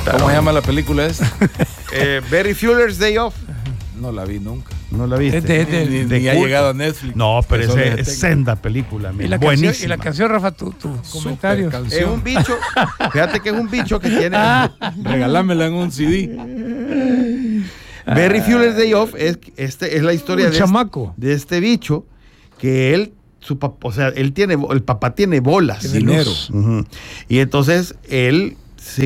¿Cómo se llama la película esa? Ferris Bueller's Day Off. No la vi nunca. ¿No la viste? Ni ha llegado a Netflix. No, pero es senda película. ¿Y la canción, Rafa, tu comentario? Es un bicho. Fíjate que es un bicho que tiene. Regálamela en un CD. Ferris Bueller's Day Off es la historia de este bicho que él. El papá tiene bolas. Tiene dinero. Y entonces él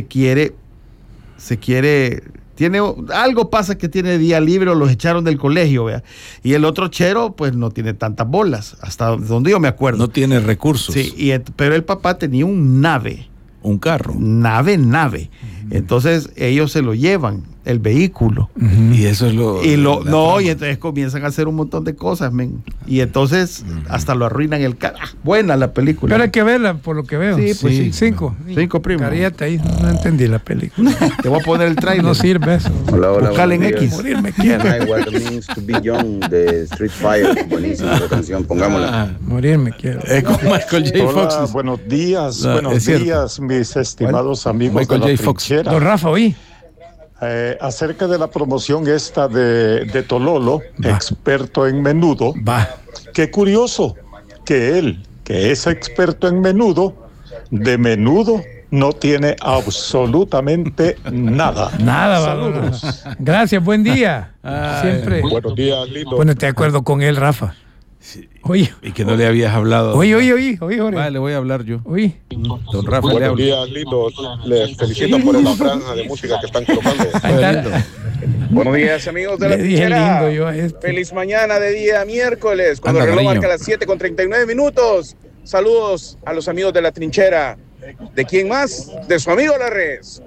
algo pasa que tiene día libre o los echaron del colegio, vea. Y el otro chero, pues no tiene tantas bolas, hasta donde yo me acuerdo. No tiene recursos. Sí, pero el papá tenía un nave. Un carro. Nave. Entonces ellos se lo llevan, el vehículo. Y eso es y entonces comienzan a hacer un montón de cosas, men. Y entonces hasta lo arruinan el carro. Buena la película. Pero hay que verla, por lo que veo. Sí, pues sí. 5, primo. Carieta ahí, no entendí la película. Te voy a poner el trailer. No sirve eso. Hola, Buscale en X. Morirme quiero. What it means to be young de Street Fighter. Buenísima la canción, pongámosla. Morirme quiero. Es con Michael J. Hola, Fox. buenos días, mis estimados amigos Michael de la J. Fox. trinchera. Don Rafa, oí. Acerca de la promoción esta de Tololo, experto en menudo. Qué curioso que él, que es experto en menudo, de menudo no tiene absolutamente nada. Saludos. Gracias, buen día. Siempre. Buenos días, lindo. Bueno, estoy de acuerdo con él, Rafa. Oye. Y que no le habías hablado. Oye, Jorge. Vale, le voy a hablar yo. Oye. Don Rafa le Buenos hablo. días, lindo. Les felicito por esa franja de música que están colocando. Buenos días, amigos de la trinchera. Feliz mañana de día miércoles, cuando el reloj marca las 7:39. Saludos a los amigos de la trinchera. ¿De quién más? De su amigo Larres.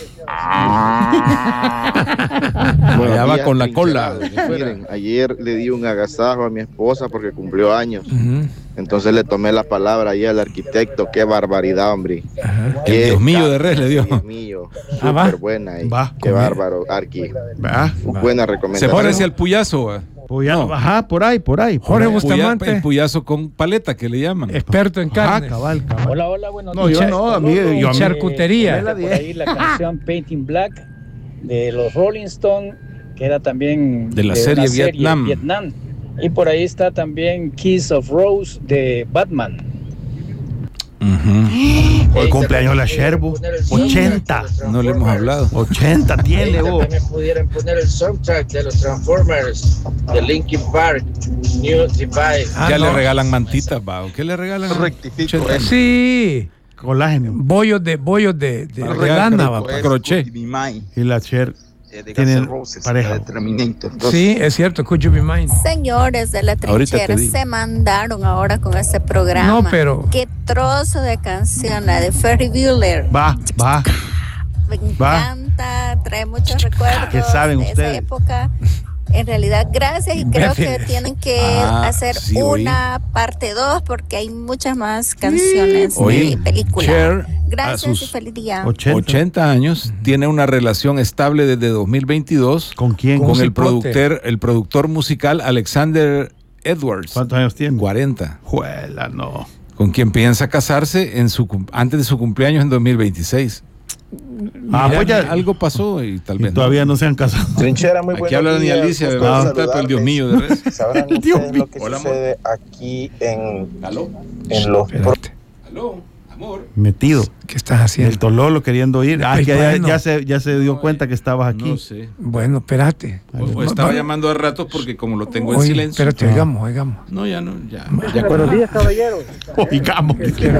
Ya va con la cola. Miren, ayer le di un agasajo a mi esposa porque cumplió años. Entonces le tomé la palabra ahí al arquitecto. Qué barbaridad, hombre. El Dios mío de res le dio. Dios mío, súper buena. Qué bárbaro, Arqui. Buena recomendación. Se parece al puyazo. No. Ajá, por ahí. Jorge Bustamante. El puyazo con paleta que le llaman. Experto en carne. Cabal. Hola, buenos días. No, yo no, amigo. Y charcutería. Por ahí la canción Painting Black de los Rolling Stones, que era también de la serie Vietnam. Y por ahí está también Kiss of Rose de Batman. Hoy cumpleaños la Sherbo. 80. No le hemos hablado. 80 tiene, vos. También pudieran poner el soundtrack de los Transformers, de Linkin Park, New Divide. Ya le regalan mantitas, va. ¿Qué le regalan? Rectifico. Sí. Colágeno. Bollos de lana, va. Crochet. Y la Cher tienen pareja. Sí, es cierto. Could you be mine? Señores de la trinchera se mandaron ahora con ese programa. No, pero qué trozo de canción la de Ferris Bueller. Va. Me encanta, trae muchos recuerdos ¿Qué saben de ustedes? esa época. En realidad, gracias, y creo que tienen que hacer una parte 2 porque hay muchas más canciones y películas. Cher, gracias y feliz día. 80 años, tiene una relación estable desde 2022. ¿Con quién? Con el productor musical Alexander Edwards. ¿Cuántos años tiene? 40. Juela, no. Con quien piensa casarse antes de su cumpleaños en 2026. Pues ya algo pasó y tal vez todavía no se han casado. Trinchera, muy Aquí habla Dani Alicia, el Dios mío de res. ¿Sabrán ustedes lo que sucede aquí en los... Aló, amor. Metido. ¿Qué estás haciendo? El Tololo queriendo ir. Ya se dio cuenta que estabas aquí. No sé. Bueno, espérate. Estaba llamando a ratos porque como lo tengo en silencio. Espérate, oigamos. No, ya no. Buenos días, caballeros. Oigamos.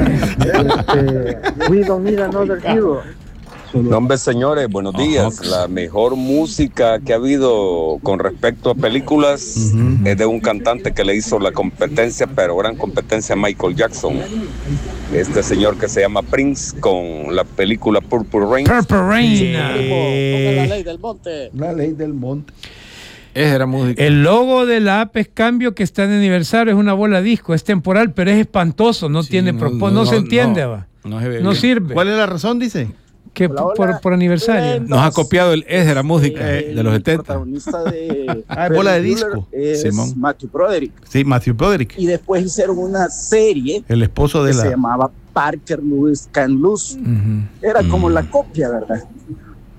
We don't need another hero. No, hombre, señores, buenos días. La mejor música que ha habido con respecto a películas es de un cantante que le hizo la competencia, pero gran competencia, a Michael Jackson. Este señor que se llama Prince, con la película Purple Rain. Purple Rain. La ley del monte. La ley del monte. Esa era música. El logo de la app es Cambio, que está en aniversario, es una bola disco, es temporal, pero es espantoso, no tiene propósito, no se entiende, va. No sirve. ¿Cuál es la razón, dice? Que por aniversario. Nos ha copiado es de la música de los 70. El protagonista de bola de disco. Es Simón. Matthew Broderick. Sí, Matthew Broderick. Y después hicieron una serie El esposo de que se llamaba Parker Lewis Can Lose. Era como la copia, ¿verdad?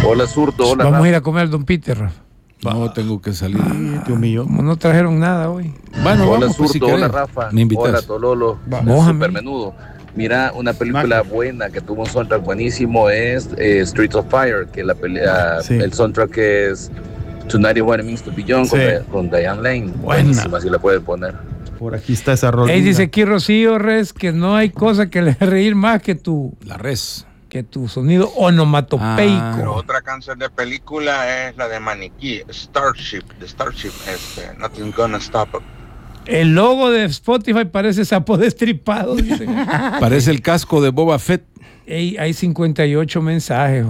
Hola, Zurdo. Hola, vamos a ir a comer al Don Peter, Rafa. No, tengo que salir. Dios mío. Como no trajeron nada hoy. Bueno, hola, vamos, Zurdo. Si hola, Rafa. Me invitas. Hola, Tololo. Super menudo. Mira, una película buena que tuvo un soundtrack buenísimo es Streets of Fire, que el soundtrack es Tonight is What It Means to Be Young con Diane Lane. Buenísima, si la pueden poner. Por aquí está esa rola. Dice aquí Rocío Res que no hay cosa que le haga reír más que la res. Que tu sonido onomatopeico. Pero otra canción de película es la de Maniquí, Starship, Nothing's Gonna Stop It. El logo de Spotify parece sapo destripado, dice. Parece el casco de Boba Fett. Hay 58 mensajes.